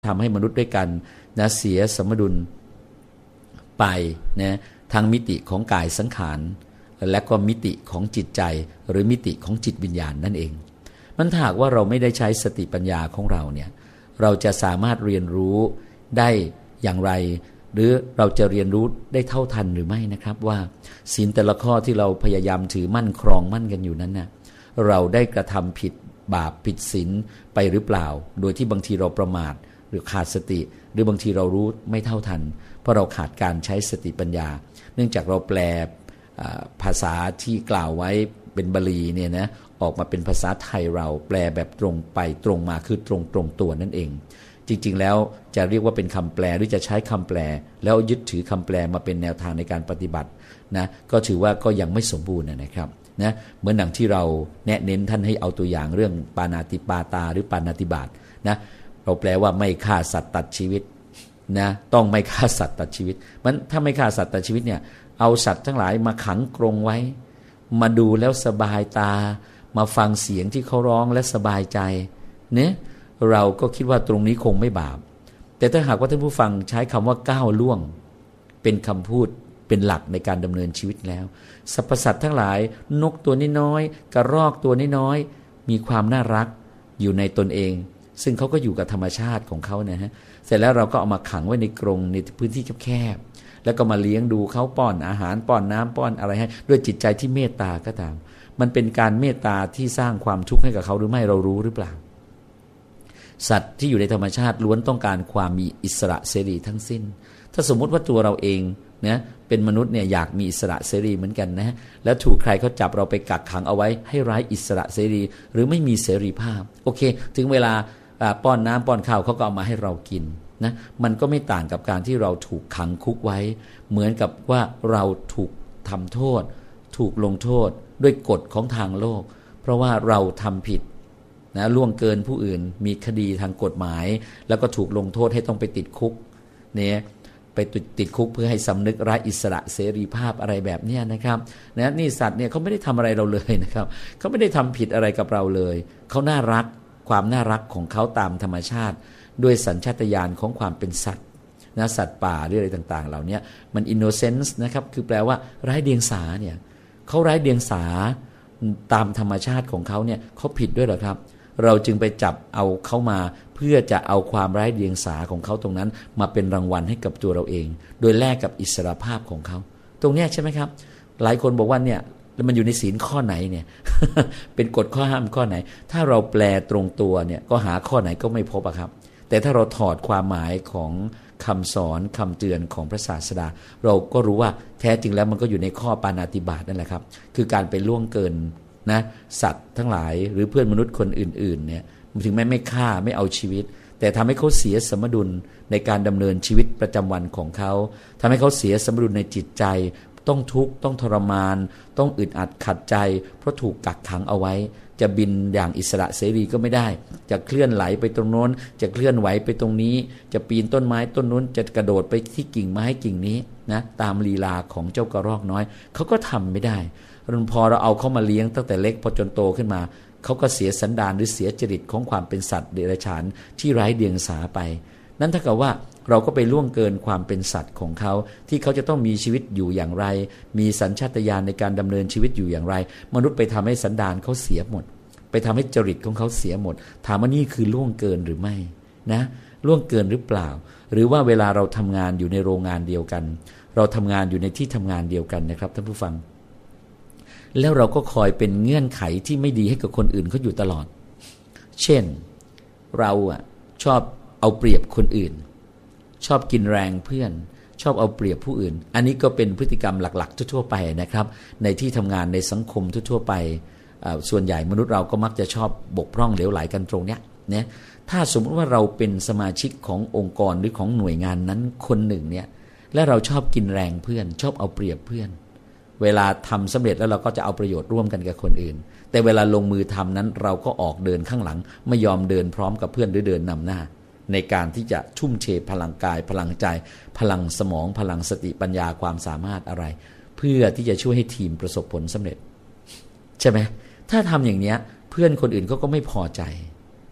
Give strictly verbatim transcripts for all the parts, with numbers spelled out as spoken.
ทำให้มนุษย์ด้วยกันนะเสียสมดุลไปนะทั้งมิติของกายสังขารและก็มิติของจิตใจหรือมิติของจิตวิญญาณนั่นเองมันถ้าหากว่าเราไม่ได้ใช้สติปัญญาของเราเนี่ยเราจะสามารถเรียนรู้ได้อย่างไรหรือเราจะเรียนรู้ได้เท่าทันหรือไม่นะครับว่าศีลแต่ละข้อที่เราพยายามถือมั่นครองมั่นกันอยู่นั้นนะเราได้กระทำผิดบาปผิดศีลไปหรือเปล่าโดยที่บางทีเราประมาทหรือขาดสติหรือบางทีเรารู้ไม่เท่าทันเพราะเราขาดการใช้สติปัญญาเนื่องจากเราแปลภาษาที่กล่าวไว้เป็นบาลีเนี่ยนะออกมาเป็นภาษาไทยเราแปลแบบตรงไปตรงมาคือตรงตรงตัวนั่นเองจริงๆแล้วจะเรียกว่าเป็นคำแปลหรือจะใช้คำแปลแล้วยึดถือคำแปลมาเป็นแนวทางในการปฏิบัตินะก็ถือว่าก็ยังไม่สมบูรณ์นะครับนะเหมือนดังที่เราแนะเน้นท่านให้เอาตัวอย่างเรื่องปาณาติปาตาหรือปาณาติบาตนะเราแปลว่าไม่ฆ่าสัตว์ตัดชีวิตนะต้องไม่ฆ่าสัตว์ตัดชีวิตมันถ้าไม่ฆ่าสัตว์ตัดชีวิตเนี่ยเอาสัตว์ทั้งหลายมาขังกรงไว้มาดูแล้วสบายตามาฟังเสียงที่เขาร้องและสบายใจเนี่ยเราก็คิดว่าตรงนี้คงไม่บาปแต่ถ้าหากว่าท่านผู้ฟังใช้คำว่าก้าวล่วงเป็นคำพูดเป็นหลักในการดำเนินชีวิตแล้วสรรพสัตว์ทั้งหลายนกตัวน้อยๆกระรอกตัวน้อยๆมีความน่ารักอยู่ในตนเองซึ่งเขาก็อยู่กับธรรมชาติของเขานะฮะเสร็จแล้วเราก็เอามาขังไว้ในกรงในพื้นที่แคบๆแล้วก็มาเลี้ยงดูเขาป้อนอาหารป้อนน้ำป้อนอะไรให้ด้วยจิตใจที่เมตตาก็ตามมันเป็นการเมตตาที่สร้างความทุกข์ให้กับเขาหรือไม่เรารู้หรือเปล่าสัตว์ที่อยู่ในธรรมชาติล้วนต้องการความมีอิสระเสรีทั้งสิ้นถ้าสมมุติว่าตัวเราเองนะเป็นมนุษย์เนี่ยอยากมีอิสระเสรีเหมือนกันนะแล้วถูกใครเขาจับเราไปกักขังเอาไว้ให้ไร้อิสระเสรีหรือไม่มีเสรีภาพโอเคถึงเวลาป้อนน้ำป้อนข้าวเขาก็เอามาให้เรากินนะมันก็ไม่ต่างกับการที่เราถูกขังคุกไว้เหมือนกับว่าเราถูกทำโทษถูกลงโทษด้วยกฎของทางโลกเพราะว่าเราทำผิดนะล่วงเกินผู้อื่นมีคดีทางกฎหมายแล้วก็ถูกลงโทษให้ต้องไปติดคุกเนี่ยไปติดคุกเพื่อให้สำนึกไร้อิสระเสรีภาพอะไรแบบนี้นะครับนะนี่สัตว์เนี่ยเขาไม่ได้ทำอะไรเราเลยนะครับเขาไม่ได้ทำผิดอะไรกับเราเลยเขาน่ารักความน่ารักของเขาตามธรรมชาติด้วยสัญชาตญาณของความเป็นสัตว์นะสัตว์ป่าหรืออะไรต่างๆเหล่านี้มันอินโนเซนส์นะครับคือแปลว่าไร้เดียงสาเนี่ยเขาไร้เดียงสาตามธรรมชาติของเขาเนี่ยเขาผิดด้วยเหรอครับเราจึงไปจับเอาเขามาเพื่อจะเอาความไร้เดียงสาของเขาตรงนั้นมาเป็นรางวัลให้กับตัวเราเองโดยแลกกับอิสรภาพของเขาตรงนี้ใช่ไหมครับหลายคนบอกว่าเนี่ยมันอยู่ในศีลข้อไหนเนี่ย เป็นกฎข้อห้ามข้อไหนถ้าเราแปลตรงตัวเนี่ยก็หาข้อไหนก็ไม่พบอะครับแต่ถ้าเราถอดความหมายของคำสอนคำเตือนของพระศาสดาเราก็รู้ว่าแท้จริงแล้วมันก็อยู่ในข้อปาณาติบาตนั่นแหละครับคือการไปล่วงเกินนะสัตว์ทั้งหลายหรือเพื่อนมนุษย์คนอื่นๆเนี่ยถึงแม้ไม่ฆ่าไม่เอาชีวิตแต่ทำให้เขาเสียสมดุลในการดำเนินชีวิตประจำวันของเขาทำให้เขาเสียสมดุลในจิตใจต้องทุกข์ต้องทรมานต้องอึดอัดขัดใจเพราะถูกกักขังเอาไว้จะบินอย่างอิสระเสรีก็ไม่ได้จะเคลื่อนไหลไปตรงโน้นจะเคลื่อนไหวไปตรงนี้จะปีนต้นไม้ต้นนู้นจะกระโดดไปที่กิ่งไม้กิ่งนี้นะตามลีลาของเจ้ากระรอกน้อยเขาก็ทำไม่ได้พอเราเอาเขามาเลี้ยงตั้งแต่เล็กพอจนโตขึ้นมาเขาก็เสียสันดานหรือเสียจริตของความเป็นสัตว์เดรัจฉานที่ไร้เดียงสาไปนั่นเท่ากับว่าเราก็ไปล่วงเกินความเป็นสัตว์ของเขาที่เขาจะต้องมีชีวิตอยู่อย่างไรมีสัญชาตญาณในการดำเนินชีวิตอยู่อย่างไรมนุษย์ไปทำให้สันดานเขาเสียหมดไปทำให้จริตของเขาเสียหมดถามว่านี่คือล่วงเกินหรือไม่นะล่วงเกินหรือเปล่าหรือว่าเวลาเราทำงานอยู่ในโรงงานเดียวกันเราทำงานอยู่ในที่ทำงานเดียวกันนะครับท่านผู้ฟังแล้วเราก็คอยเป็นเงื่อนไขที่ไม่ดีให้กับคนอื่นเขาอยู่ตลอดเช่นเราอ่ะชอบเอาเปรียบคนอื่นชอบกินแรงเพื่อนชอบเอาเปรียบผู้อื่นอันนี้ก็เป็นพฤติกรรมหลักๆทั่วๆไปนะครับในที่ทำงานในสังคมทั่วๆไปส่วนใหญ่มนุษย์เราก็มักจะชอบบกพร่องเหลวไหลกันตรงเนี้ยนะถ้าสมมติว่าเราเป็นสมาชิกขององค์กรหรือของหน่วยงานนั้นคนหนึ่งเนี่ยและเราชอบกินแรงเพื่อนชอบเอาเปรียบเพื่อนเวลาทำสำเร็จแล้วเราก็จะเอาประโยชน์ร่วมกันกับคนอื่นแต่เวลาลงมือทำนั้นเราก็ออกเดินข้างหลังไม่ยอมเดินพร้อมกับเพื่อนหรือเดินนำหน้าในการที่จะทุ่มเทพลังกายพลังใจพลังสมองพลังสติปัญญาความสามารถอะไรเพื่อที่จะช่วยให้ทีมประสบผลสำเร็จใช่ไหมถ้าทำอย่างนี้เพื่อนคนอื่นเขาก็ไม่พอใจ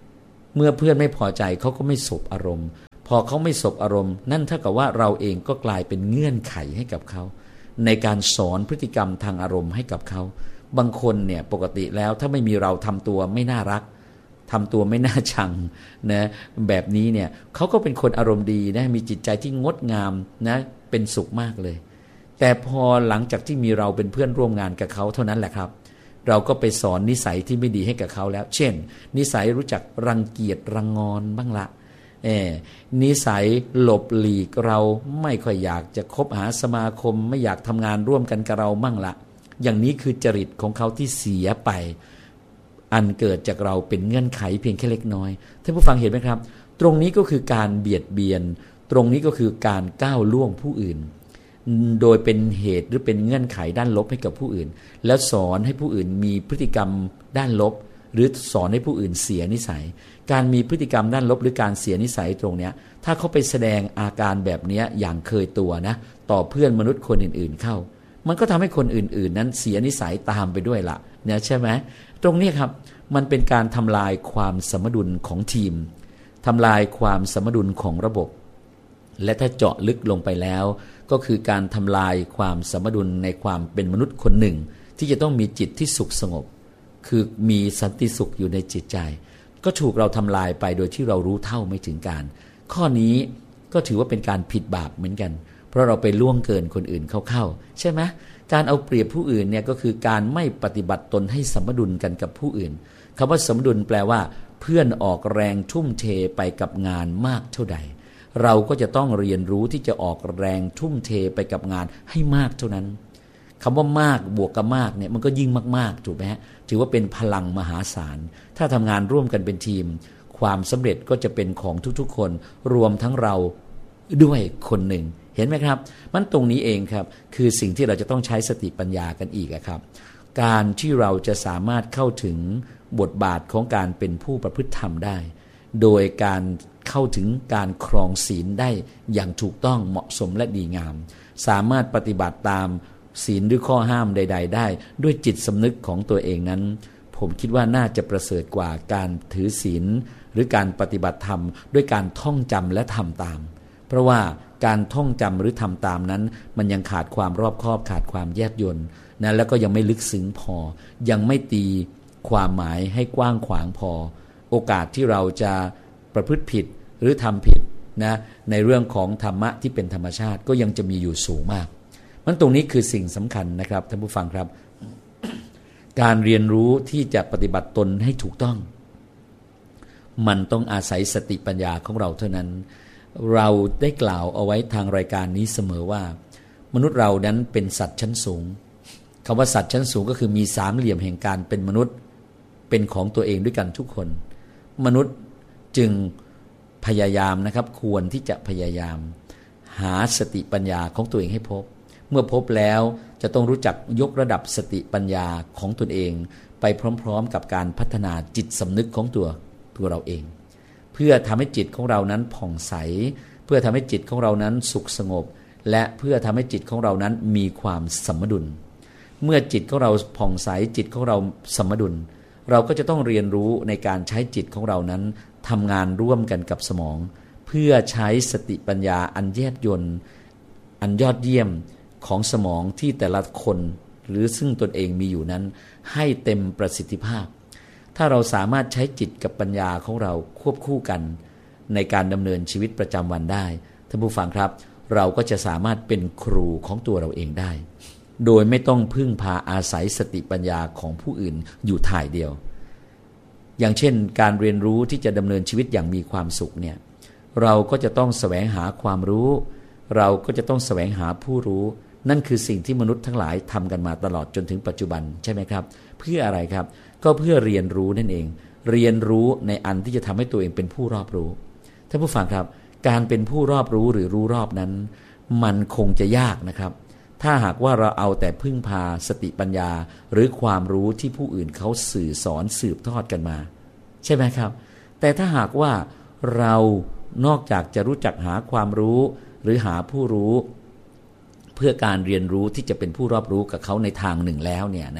เมื่อเพื่อนไม่พอใจเขาก็ไม่สบอารมณ์พอเขาไม่สบอารมณ์นั่นเท่ากับว่าเราเองก็กลายเป็นเงื่อนไขให้กับเขาในการสอนพฤติกรรมทางอารมณ์ให้กับเขาบางคนเนี่ยปกติแล้วถ้าไม่มีเราทำตัวไม่น่ารักทำตัวไม่น่าชังนะแบบนี้เนี่ยเขาก็เป็นคนอารมณ์ดีนะมีจิตใจที่งดงามนะเป็นสุขมากเลยแต่พอหลังจากที่มีเราเป็นเพื่อนร่วมงานกับเขาเท่านั้นแหละครับเราก็ไปสอนนิสัยที่ไม่ดีให้กับเขาแล้วเช่นนิสัยรู้จักรังเกียจรังงอนบ้างละเออนิสัยหลบหลีกเราไม่ค่อยอยากจะคบหาสมาคมไม่อยากทำงานร่วมกันกับเรามั่งละอย่างนี้คือจริตของเขาที่เสียไปอันเกิดจากเราเป็นเงื่อนไขเพียงแค่เล็กน้อยท่านผู้ฟังเห็นไหมครับตรงนี้ก็คือการเบียดเบียนตรงนี้ก็คือการก้าวล่วงผู้อื่นโดยเป็นเหตุหรือเป็นเงื่อนไขด้านลบให้กับผู้อื่นแล้วสอนให้ผู้อื่นมีพฤติกรรมด้านลบหรือสอนให้ผู้อื่นเสียนิสัยการมีพฤติกรรมด้านลบหรือการเสียนิสัยตรงนี้ถ้าเขาไปแสดงอาการแบบนี้อย่างเคยตัวนะต่อเพื่อนมนุษย์คนอื่นๆเข้ามันก็ทำให้คนอื่นๆนั้นเสียนิสัยตามไปด้วยละเนี่ยใช่ไหมตรงนี้ครับมันเป็นการทำลายความสมดุลของทีมทำลายความสมดุลของระบบและถ้าเจาะลึกลงไปแล้วก็คือการทำลายความสมดุลในความเป็นมนุษย์คนหนึ่งที่จะต้องมีจิตที่สุขสงบคือมีสันติสุขอยู่ในจิตใจก็ถูกเราทำลายไปโดยที่เรารู้เท่าไม่ถึงการข้อนี้ก็ถือว่าเป็นการผิดบาปเหมือนกันเพราะเราไปล่วงเกินคนอื่นเข้าๆใช่ไหมการเอาเปรียบผู้อื่นเนี่ยก็คือการไม่ปฏิบัติตนให้สมดุลกันกับผู้อื่นคำว่าสมดุลแปลว่าเพื่อนออกแรงทุ่มเทไปกับงานมากเท่าใดเราก็จะต้องเรียนรู้ที่จะออกแรงทุ่มเทไปกับงานให้มากเท่านั้นคำว่ามากบวกกับมากเนี่ยมันก็ยิ่งมากๆถูกไหมฮะถือว่าเป็นพลังมหาศาลถ้าทำงานร่วมกันเป็นทีมความสำเร็จก็จะเป็นของทุกๆคนรวมทั้งเราด้วยคนหนึ่งเห็นไหมครับมันตรงนี้เองครับคือสิ่งที่เราจะต้องใช้สติปัญญากันอีกครับการที่เราจะสามารถเข้าถึงบทบาทของการเป็นผู้ประพฤติธรรมได้โดยการเข้าถึงการครองศีลได้อย่างถูกต้องเหมาะสมและดีงามสามารถปฏิบัติตามศีลหรือข้อห้ามใดๆได้ด้วยจิตสำนึกของตัวเองนั้นผมคิดว่าน่าจะประเสริฐกว่าการถือศีลหรือการปฏิบัติธรรมด้วยการท่องจำและทำตามเพราะว่าการท่องจำหรือทำตามนั้นมันยังขาดความรอบคอบขาดความแยบยลนะแล้วก็ยังไม่ลึกซึ้งพอยังไม่ตีความหมายให้กว้างขวางพอโอกาสที่เราจะประพฤติผิดหรือทำผิดนะในเรื่องของธรรมะที่เป็นธรรมชาติก็ยังจะมีอยู่สูงมากมันตรงนี้คือสิ่งสำคัญนะครับท่านผู้ฟังครับ การเรียนรู้ที่จะปฏิบัติตนให้ถูกต้องมันต้องอาศัยสติปัญญาของเราเท่านั้นเราได้กล่าวเอาไว้ทางรายการนี้เสมอว่ามนุษย์เรานั้นเป็นสัตว์ชั้นสูงคำว่าสัตว์ชั้นสูงก็คือมีสามเหลี่ยมแห่งการเป็นมนุษย์เป็นของตัวเองด้วยกันทุกคนมนุษย์จึงพยายามนะครับควรที่จะพยายามหาสติปัญญาของตัวเองให้พบเมื่อพบแล้วจะต้องรู้จักยกระดับสติปัญญาของตนเองไปพร้อมๆกับการพัฒนาจิตสำนึกของตัวตัวเราเองเพื่อทำให้จิตของเรานั้นผ่องใสเพื่อทำให้จิตของเรานั้นสุขสงบและเพื่อทำให้จิตของเรานั้นมีความสมดุลเมื่อจิตของเราผ่องใสจิตของเราสมดุลเราก็จะต้องเรียนรู้ในการใช้จิตของเรานั้นทำงานร่วมกันกับสมองเพื่อใช้สติปัญญาอันแยบยลอันยอดเยี่ยมของสมองที่แต่ละคนหรือซึ่งตนเองมีอยู่นั้นให้เต็มประสิทธิภาพถ้าเราสามารถใช้จิตกับปัญญาของเราควบคู่กันในการดำเนินชีวิตประจำวันได้ท่านผู้ฟังครับเราก็จะสามารถเป็นครูของตัวเราเองได้โดยไม่ต้องพึ่งพาอาศัยสติปัญญาของผู้อื่นอยู่ถ่ายเดียวอย่างเช่นการเรียนรู้ที่จะดำเนินชีวิตอย่างมีความสุขเนี่ยเราก็จะต้องแสวงหาความรู้เราก็จะต้องแสวงหาผู้รู้นั่นคือสิ่งที่มนุษย์ทั้งหลายทำกันมาตลอดจนถึงปัจจุบันใช่ไหมครับเพื่ออะไรครับก็เพื่อเรียนรู้นั่นเองเรียนรู้ในอันที่จะทำให้ตัวเองเป็นผู้รอบรู้ท่านผู้ฟังครับการเป็นผู้รอบรู้หรือรู้รอบนั้นมันคงจะยากนะครับถ้าหากว่าเราเอาแต่พึ่งพาสติปัญญาหรือความรู้ที่ผู้อื่นเขาสื่อสอนสืบทอดกันมาใช่ไหมครับแต่ถ้าหากว่าเรานอกจากจะรู้จักหาความรู้หรือหาผู้รู้เพื่อการเรียนรู้ที่จะเป็นผู้รอบรู้กับเขาในทางหนึ่งแล้วเนี่ยนะ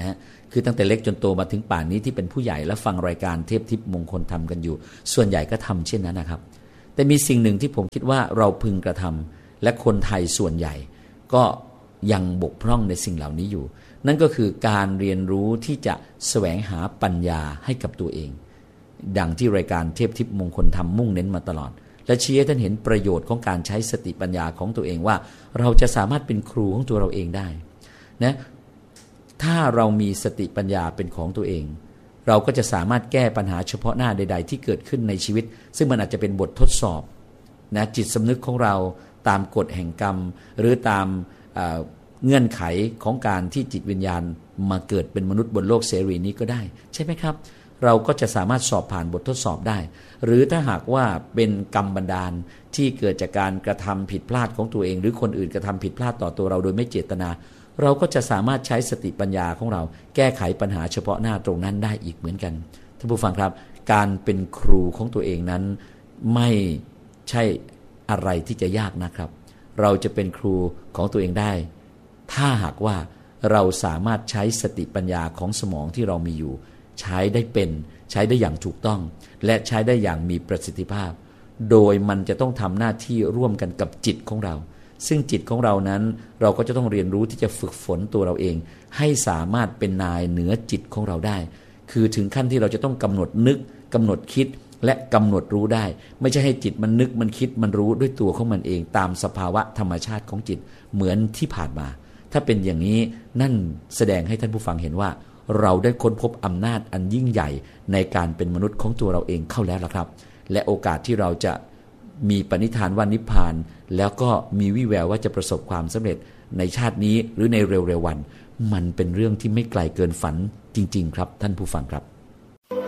คือตั้งแต่เล็กจนโตมาถึงป่านนี้ที่เป็นผู้ใหญ่และฟังรายการเทพทิพย์มงคลธรรมกันอยู่ส่วนใหญ่ก็ทำเช่นนั้นนะครับแต่มีสิ่งหนึ่งที่ผมคิดว่าเราพึงกระทำและคนไทยส่วนใหญ่ก็ยังบกพร่องในสิ่งเหล่านี้อยู่นั่นก็คือการเรียนรู้ที่จะแสวงหาปัญญาให้กับตัวเองดังที่รายการเทพทิพย์มงคลธรรมมุ่งเน้นมาตลอดและชี้ให้ท่านเห็นประโยชน์ของการใช้สติปัญญาของตัวเองว่าเราจะสามารถเป็นครูของตัวเราเองได้นะถ้าเรามีสติปัญญาเป็นของตัวเองเราก็จะสามารถแก้ปัญหาเฉพาะหน้าใดๆที่เกิดขึ้นในชีวิตซึ่งมันอาจจะเป็นบททดสอบนะจิตสำนึกของเราตามกฎแห่งกรรมหรือตามเงื่อนไขของการที่จิตวิญญาณมาเกิดเป็นมนุษย์บนโลกเสรีนี้ก็ได้ใช่ไหมครับเราก็จะสามารถสอบผ่านบททดสอบได้หรือถ้าหากว่าเป็นกรรมบันดาลที่เกิดจากการกระทำผิดพลาดของตัวเองหรือคนอื่นกระทำผิดพลาดต่อตัวเราโดยไม่เจตนาเราก็จะสามารถใช้สติปัญญาของเราแก้ไขปัญหาเฉพาะหน้าตรงนั้นได้อีกเหมือนกันท่านผู้ฟังครับการเป็นครูของตัวเองนั้นไม่ใช่อะไรที่จะยากนะครับเราจะเป็นครูของตัวเองได้ถ้าหากว่าเราสามารถใช้สติปัญญาของสมองที่เรามีอยู่ใช้ได้เป็นใช้ได้อย่างถูกต้องและใช้ได้อย่างมีประสิทธิภาพโดยมันจะต้องทำหน้าที่ร่วมกันกับจิตของเราซึ่งจิตของเรานั้นเราก็จะต้องเรียนรู้ที่จะฝึกฝนตัวเราเองให้สามารถเป็นนายเหนือจิตของเราได้คือถึงขั้นที่เราจะต้องกำหนดนึกกำหนดคิดและกำหนดรู้ได้ไม่ใช่ให้จิตมันนึกมันคิดมันรู้ด้วยตัวของมันเองตามสภาวะธรรมชาติของจิตเหมือนที่ผ่านมาถ้าเป็นอย่างนี้นั่นแสดงให้ท่านผู้ฟังเห็นว่าเราได้ค้นพบอำนาจอันยิ่งใหญ่ในการเป็นมนุษย์ของตัวเราเองเข้าแล้วล่ะครับและโอกาสที่เราจะมีปณิธานว่านิพพานแล้วก็มีวิแววว่าจะประสบความสำเร็จในชาตินี้หรือในเร็วๆวันมันเป็นเรื่องที่ไม่ไกลเกินฝันจริงๆครับท่านผู้ฟังครับ